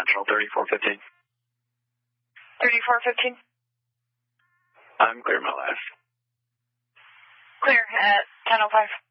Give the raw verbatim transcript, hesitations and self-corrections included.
Central, thirty-four fifteen. thirty-four fifteen. I'm clear my last. Clear at ten oh five.